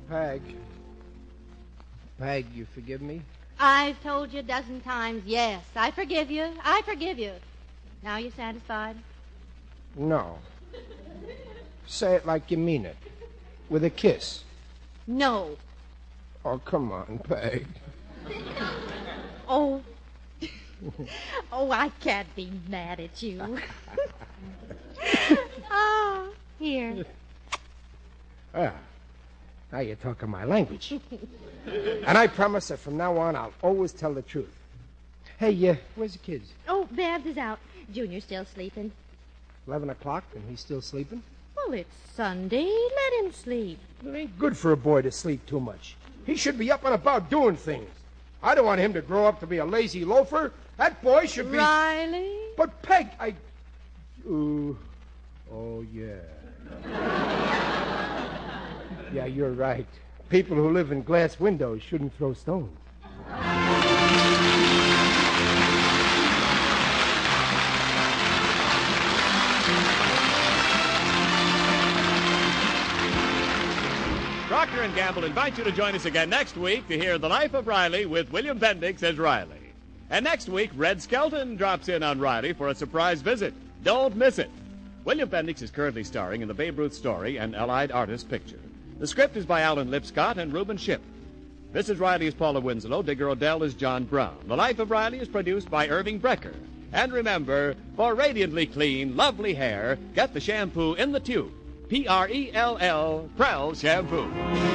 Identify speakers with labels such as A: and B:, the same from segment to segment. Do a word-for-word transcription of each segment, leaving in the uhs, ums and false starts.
A: Peg. Peg, you forgive me?
B: I've told you a dozen times, yes, I forgive you. I forgive you. Now you're satisfied?
A: No. Say it like you mean it. With a kiss.
B: No.
A: Oh, come on, Peg.
B: Oh. Oh, I can't be mad at you. Oh, here.
A: Ah, now you're talking my language. And I promise that from now on I'll always tell the truth. Hey, uh, where's the kids?
B: Oh, Babs is out. Junior's still sleeping.
A: Eleven o'clock and he's still sleeping?
B: Well, it's Sunday. Let him sleep.
A: It ain't good for a boy to sleep too much. He should be up and about doing things. I don't want him to grow up to be a lazy loafer. That boy should be...
B: Riley?
A: But, Peg, I... Ooh. Oh, yeah. Yeah, you're right. People who live in glass windows shouldn't throw stones.
C: Procter and Gamble invite you to join us again next week to hear The Life of Riley with William Bendix as Riley. And next week, Red Skelton drops in on Riley for a surprise visit. Don't miss it. William Bendix is currently starring in the Babe Ruth story and Allied Artists picture. The script is by Alan Lipscott and Reuben Ship. Missus Riley is Paula Winslow. Digger Odell is John Brown. The Life of Riley is produced by Irving Brecker. And remember, for radiantly clean, lovely hair, get the shampoo in the tube. P R E L L, Prell Shampoo.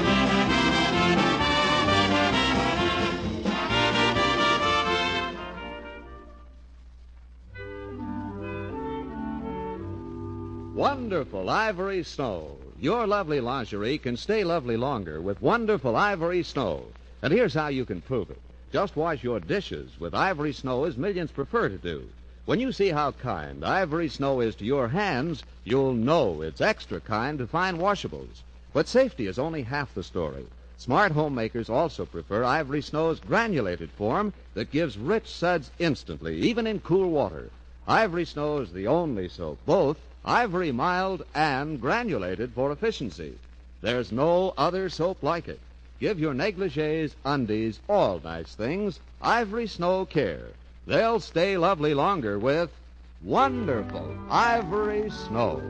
D: Wonderful Ivory Snow. Your lovely lingerie can stay lovely longer with Wonderful Ivory Snow. And here's how you can prove it. Just wash your dishes with Ivory Snow as millions prefer to do. When you see how kind Ivory Snow is to your hands, you'll know it's extra kind to fine washables. But safety is only half the story. Smart homemakers also prefer Ivory Snow's granulated form that gives rich suds instantly, even in cool water. Ivory Snow is the only soap, both Ivory mild and granulated for efficiency. There's no other soap like it. Give your negligees, undies, all nice things, Ivory Snow care. They'll stay lovely longer with Wonderful Ivory Snow.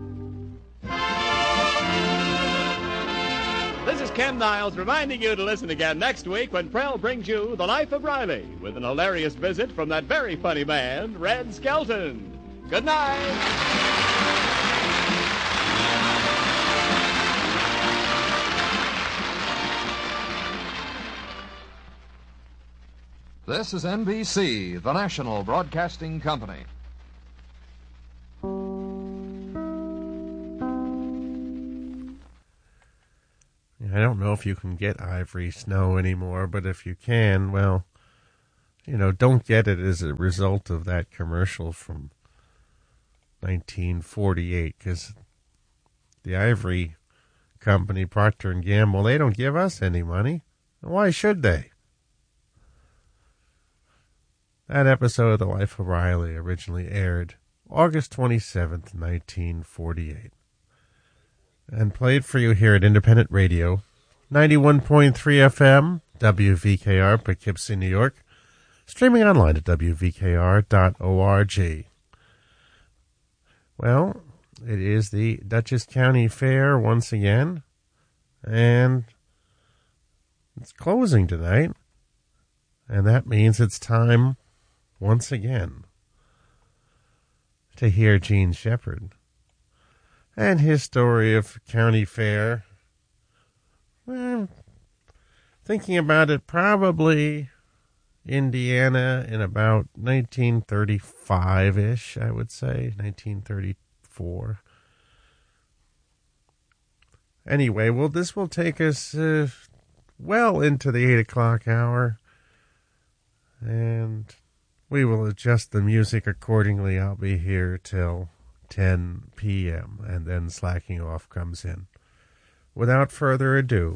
C: This is Ken Niles reminding you to listen again next week when Prell brings you The Life of Riley with an hilarious visit from that very funny man, Red Skelton. Good night.
E: This is N B C, the national broadcasting company.
F: I don't know if you can get Ivory Snow anymore, but if you can, well, you know, don't get it as a result of that commercial from nineteen forty-eight, because the Ivory Company, Procter and Gamble, they don't give us any money. Why should they? That episode of The Life of Riley originally aired August twenty-seventh, nineteen forty-eight. And played for you here at Independent Radio, ninety-one point three F M, W V K R, Poughkeepsie, New York. Streaming online at W V K R dot org. Well, it is the Dutchess County Fair once again, and it's closing tonight, and that means it's time once again to hear Gene Shepard and his story of County Fair. Well, thinking about it, probably Indiana in about nineteen thirty-five-ish, I would say, nineteen thirty-four. Anyway, well, this will take us uh, well into the eight o'clock hour, and we will adjust the music accordingly. I'll be here till ten p.m., and then slacking off comes in. Without further ado,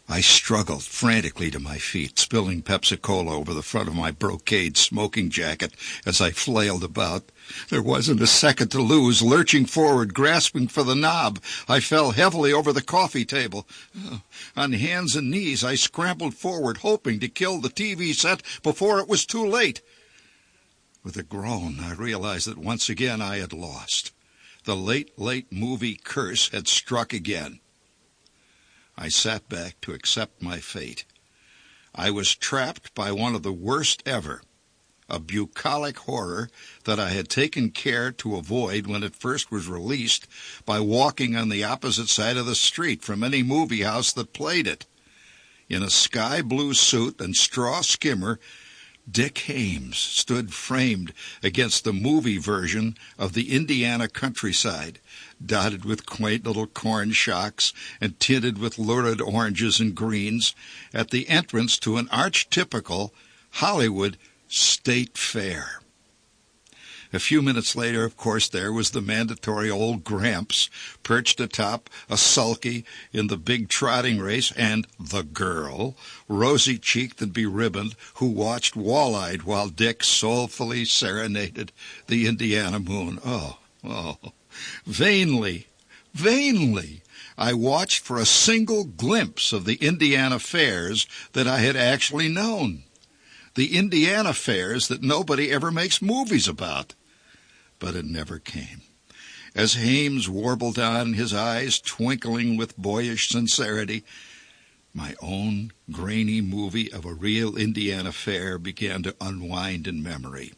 G: I struggled frantically to my feet, spilling Pepsi-Cola over the front of my brocade smoking jacket as I flailed about. There wasn't a second to lose. Lurching forward, grasping for the knob, I fell heavily over the coffee table. On hands and knees, I scrambled forward, hoping to kill the T V set before it was too late. With a groan, I realized that once again I had lost. The late, late movie curse had struck again. I sat back to accept my fate. I was trapped by one of the worst ever, a bucolic horror that I had taken care to avoid when it first was released by walking on the opposite side of the street from any movie house that played it. In a sky blue suit and straw skimmer, Dick Haymes stood framed against the movie version of the Indiana countryside, dotted with quaint little corn shocks and tinted with lurid oranges and greens, at the entrance to an archetypical Hollywood state fair. A few minutes later, of course, there was the mandatory old Gramps, perched atop a sulky in the big trotting race, and the girl, rosy-cheeked and beribboned, who watched wall-eyed while Dick soulfully serenaded the Indiana moon. Oh, oh, vainly, vainly, I watched for a single glimpse of the Indiana fairs that I had actually known. The Indiana fairs that nobody ever makes movies about. But it never came. As Haymes warbled on, his eyes twinkling with boyish sincerity, my own grainy movie of a real Indiana fair began to unwind in memory.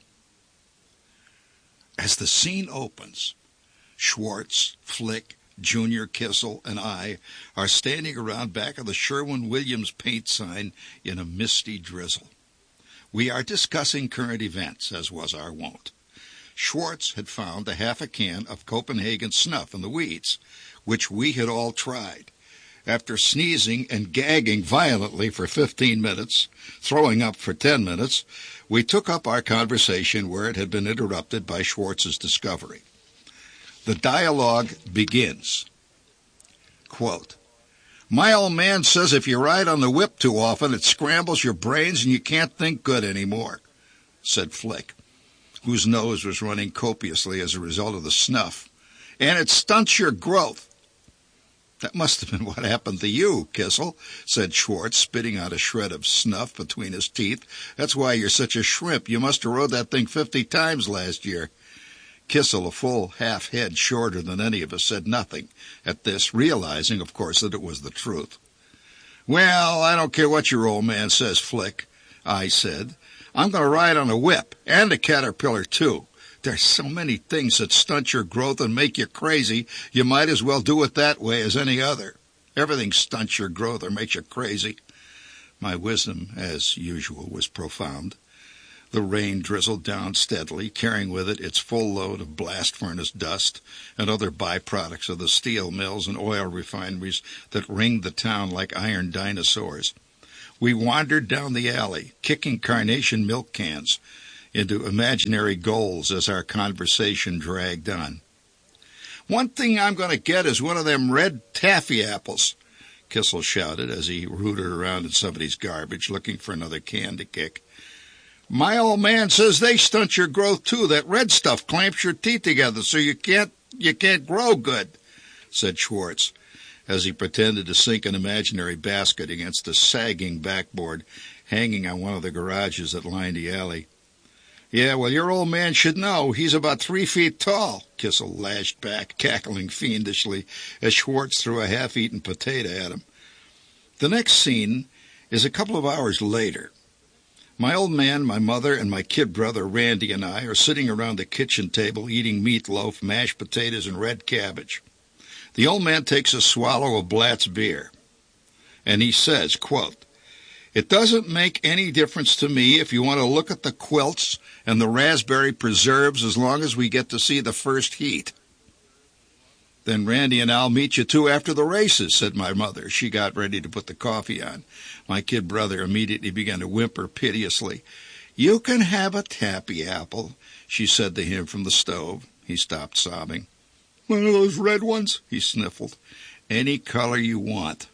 G: As the scene opens, Schwartz, Flick, Junior Kissel, and I are standing around back of the Sherwin-Williams paint sign in a misty drizzle. We are discussing current events, as was our wont. Schwartz had found a half a can of Copenhagen snuff in the weeds, which we had all tried. After sneezing and gagging violently for fifteen minutes, throwing up for ten minutes, we took up our conversation where it had been interrupted by Schwartz's discovery. The dialogue begins. Quote, "My old man says if you ride on the whip too often, it scrambles your brains and you can't think good anymore," said Flick, whose nose was running copiously as a result of the snuff. "And it stunts your growth." "That must have been what happened to you, Kissel," said Schwartz, spitting out a shred of snuff between his teeth. "That's why you're such a shrimp. You must have rode that thing fifty times last year." Kissel, a full half head shorter than any of us, said nothing at this, realizing, of course, that it was the truth. "Well, I don't care what your old man says, Flick," I said. "I'm going to ride on a whip, and a caterpillar, too. There's so many things that stunt your growth and make you crazy, you might as well do it that way as any other. Everything stunts your growth or makes you crazy." My wisdom, as usual, was profound. The rain drizzled down steadily, carrying with it its full load of blast furnace dust and other byproducts of the steel mills and oil refineries that ringed the town like iron dinosaurs. We wandered down the alley, kicking carnation milk cans into imaginary goals as our conversation dragged on. "One thing I'm going to get is one of them red taffy apples," Kissel shouted as he rooted around in somebody's garbage looking for another can to kick. "My old man says they stunt your growth, too. That red stuff clamps your teeth together so you can't you can't grow good," said Schwartz, as he pretended to sink an imaginary basket against a sagging backboard hanging on one of the garages that lined the alley. "Yeah, well, your old man should know. He's about three feet tall," Kissel lashed back, cackling fiendishly as Schwartz threw a half-eaten potato at him. The next scene is a couple of hours later. My old man, my mother, and my kid brother Randy and I are sitting around the kitchen table eating meatloaf, mashed potatoes, and red cabbage. The old man takes a swallow of Blatt's beer, and he says, quote, "It doesn't make any difference to me if you want to look at the quilts and the raspberry preserves as long as we get to see the first heat." "Then Randy and I'll meet you two after the races," said my mother. She got ready to put the coffee on. My kid brother immediately began to whimper piteously. "You can have a tappy apple," she said to him from the stove. He stopped sobbing. "One of those red ones?" he sniffled. "Any color you want."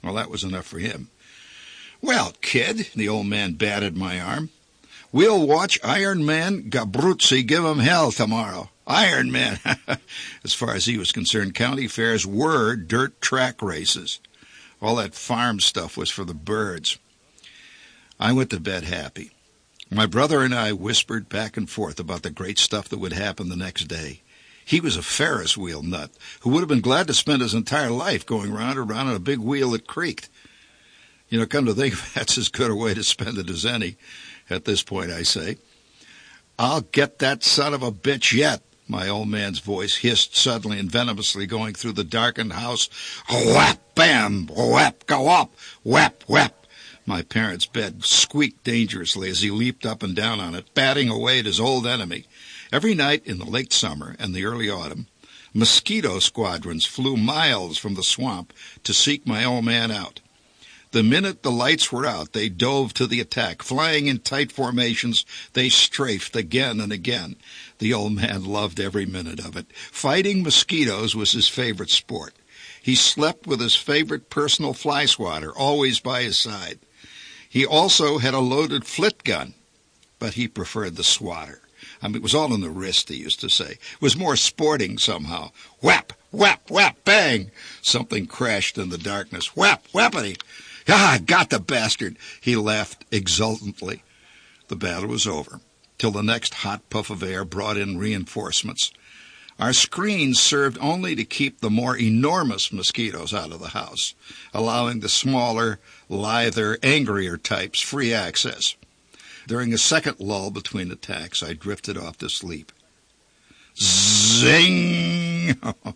G: Well, that was enough for him. Well, kid, the old man batted my arm. We'll watch Iron Man Gabruzzi give 'em hell tomorrow. Iron Man. As far as he was concerned, county fairs were dirt track races. All that farm stuff was for the birds. I went to bed happy. My brother and I whispered back and forth about the great stuff that would happen the next day. He was a Ferris wheel nut who would have been glad to spend his entire life going round and round on a big wheel that creaked. You know, come to think of it, that's as good a way to spend it as any. At this point, I say, I'll get that son of a bitch yet, my old man's voice hissed suddenly and venomously going through the darkened house. Whap, bam, whap, go up, whap, whap. My parents' bed squeaked dangerously as he leaped up and down on it, batting away at his old enemy. Every night in the late summer and the early autumn, mosquito squadrons flew miles from the swamp to seek my old man out. The minute the lights were out, they dove to the attack. Flying in tight formations, they strafed again and again. The old man loved every minute of it. Fighting mosquitoes was his favorite sport. He slept with his favorite personal fly swatter, always by his side. He also had a loaded flit gun, but he preferred the swatter. I mean, it was all in the wrist, he used to say. It was more sporting somehow. Whap, whap, whap, bang! Something crashed in the darkness. Whap, whappity! Ah, I got the bastard! He laughed exultantly. The battle was over, till the next hot puff of air brought in reinforcements. Our screens served only to keep the more enormous mosquitoes out of the house, allowing the smaller, lither, angrier types free access. During a second lull between attacks, I drifted off to sleep. Zing!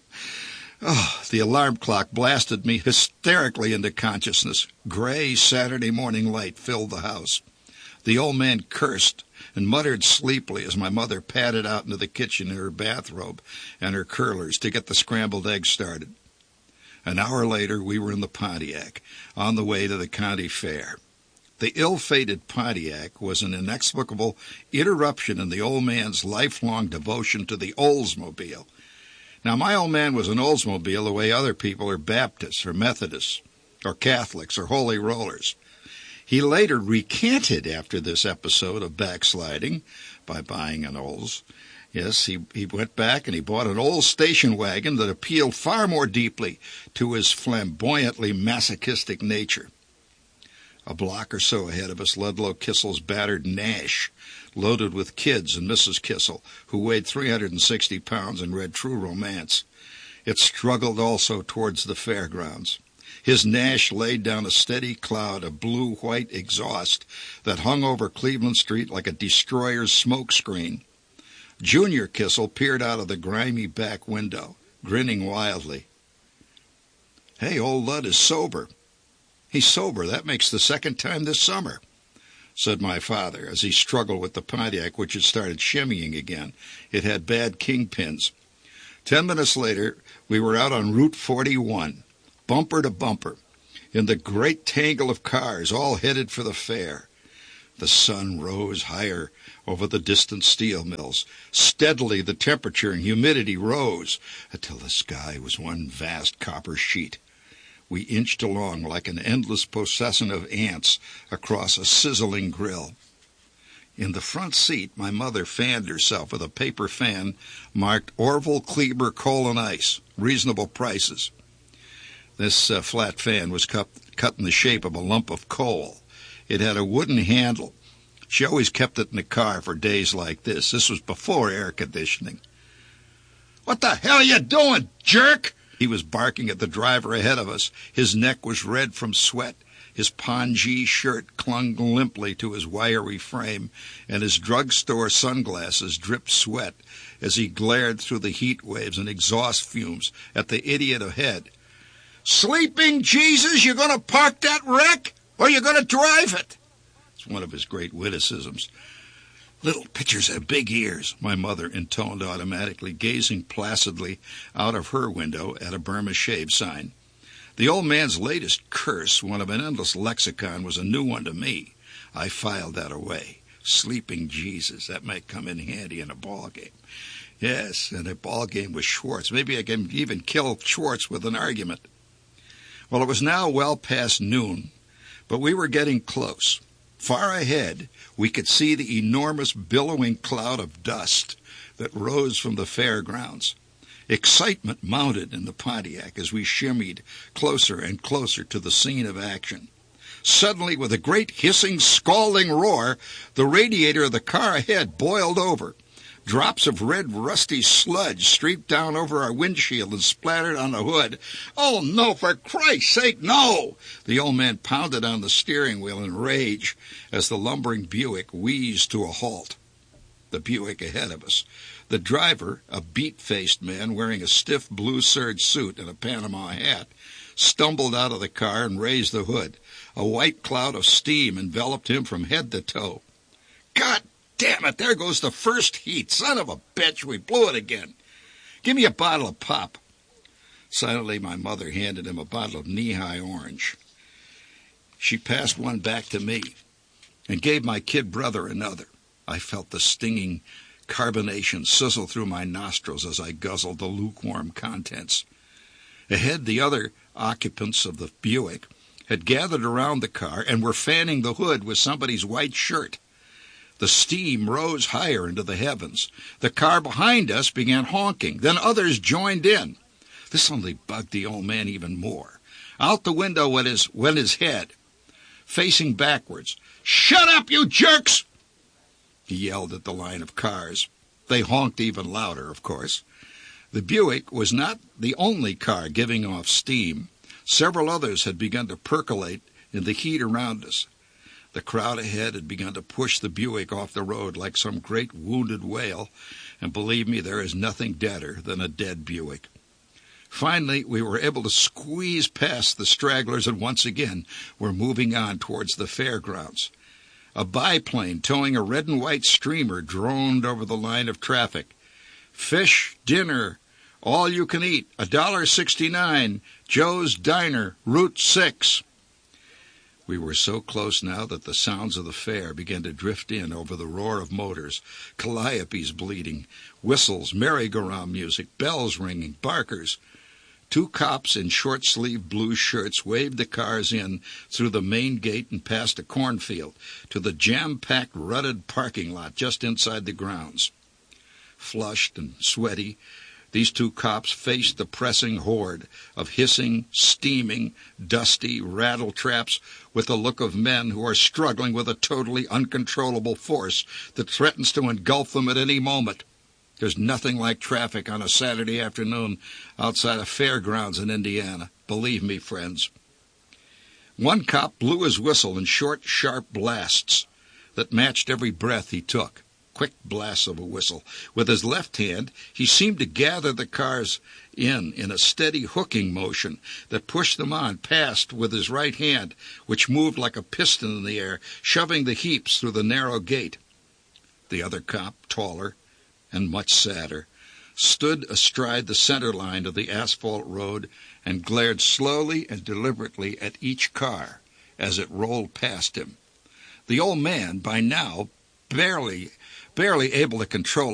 G: Oh, the alarm clock blasted me hysterically into consciousness. Gray Saturday morning light filled the house. The old man cursed and muttered sleepily as my mother padded out into the kitchen in her bathrobe and her curlers to get the scrambled eggs started. An hour later, we were in the Pontiac, on the way to the county fair. The ill-fated Pontiac was an inexplicable interruption in the old man's lifelong devotion to the Oldsmobile. Now, my old man was an Oldsmobile the way other people are Baptists or Methodists or Catholics or Holy Rollers. He later recanted after this episode of backsliding by buying an Olds. Yes, he, he went back and he bought an old station wagon that appealed far more deeply to his flamboyantly masochistic nature. A block or so ahead of us, Ludlow Kissel's battered Nash, loaded with kids and Missus Kissel, who weighed three hundred sixty pounds and read True Romance. It struggled also towards the fairgrounds. His Nash laid down a steady cloud of blue-white exhaust that hung over Cleveland Street like a destroyer's smoke screen. Junior Kissel peered out of the grimy back window, grinning wildly. Hey, old Lud is sober. He's sober. That makes the second time this summer, said my father, as he struggled with the Pontiac, which had started shimmying again. It had bad kingpins. Ten minutes later, we were out on Route forty-one, bumper to bumper, in the great tangle of cars, all headed for the fair. The sun rose higher over the distant steel mills. Steadily the temperature and humidity rose until the sky was one vast copper sheet. We inched along like an endless procession of ants across a sizzling grill. In the front seat, my mother fanned herself with a paper fan marked Orville Kleber Coal and Ice, reasonable prices. This uh, flat fan was cut, cut in the shape of a lump of coal. It had a wooden handle. She always kept it in the car for days like this. This was before air conditioning. What the hell are you doing, jerk? He was barking at the driver ahead of us. His neck was red from sweat. His pongee shirt clung limply to his wiry frame, and his drugstore sunglasses dripped sweat as he glared through the heat waves and exhaust fumes at the idiot ahead. Sleeping Jesus, you're going to park that wreck, or you're going to drive it? It's one of his great witticisms. Little pitchers have big ears, my mother intoned automatically, gazing placidly out of her window at a Burma Shave sign. The old man's latest curse, one of an endless lexicon, was a new one to me. I filed that away. Sleeping Jesus, that might come in handy in a ball game. Yes, in a ball game with Schwartz. Maybe I can even kill Schwartz with an argument. Well, it was now well past noon, but we were getting close. Far ahead, we could see the enormous billowing cloud of dust that rose from the fairgrounds. Excitement mounted in the Pontiac as we shimmied closer and closer to the scene of action. Suddenly, with a great hissing, scalding roar, the radiator of the car ahead boiled over. Drops of red, rusty sludge streaked down over our windshield and splattered on the hood. "Oh, no, for Christ's sake, no!" The old man pounded on the steering wheel in rage as the lumbering Buick wheezed to a halt. The Buick ahead of us. The driver, a beat-faced man wearing a stiff blue serge suit and a Panama hat, stumbled out of the car and raised the hood. A white cloud of steam enveloped him from head to toe. "God damn it, there goes the first heat. Son of a bitch, we blew it again. Give me a bottle of pop." Silently, my mother handed him a bottle of knee-high orange. She passed one back to me and gave my kid brother another. I felt the stinging carbonation sizzle through my nostrils as I guzzled the lukewarm contents. Ahead, the other occupants of the Buick had gathered around the car and were fanning the hood with somebody's white shirt. The steam rose higher into the heavens. The car behind us began honking. Then others joined in. This only bugged the old man even more. Out the window went his, went his head, facing backwards. "Shut up, you jerks!" He yelled at the line of cars. They honked even louder, of course. The Buick was not the only car giving off steam. Several others had begun to percolate in the heat around us. The crowd ahead had begun to push the Buick off the road like some great wounded whale, and believe me, there is nothing deader than a dead Buick. Finally, we were able to squeeze past the stragglers, and once again were moving on towards the fairgrounds. A biplane towing a red and white streamer droned over the line of traffic. "Fish, dinner, all you can eat, a dollar sixty-nine, Joe's Diner, Route six. We were so close now that the sounds of the fair began to drift in over the roar of motors, calliopes bleating, whistles, merry-go-round music, bells ringing, barkers. Two cops in short-sleeved blue shirts waved the cars in through the main gate and past a cornfield to the jam-packed, rutted parking lot just inside the grounds. Flushed and sweaty, these two cops faced the pressing horde of hissing, steaming, dusty rattle-traps with the look of men who are struggling with a totally uncontrollable force that threatens to engulf them at any moment. There's nothing like traffic on a Saturday afternoon outside of fairgrounds in Indiana. Believe me, friends. One cop blew his whistle in short, sharp blasts that matched every breath he took. Quick blasts of a whistle. With his left hand, he seemed to gather the cars in in a steady hooking motion that pushed them on past with his right hand, which moved like a piston in the air, shoving the heaps through the narrow gate. The other cop, taller and much sadder, stood astride the center line of the asphalt road and glared slowly and deliberately at each car as it rolled past him. The old man, by now barely, barely able to control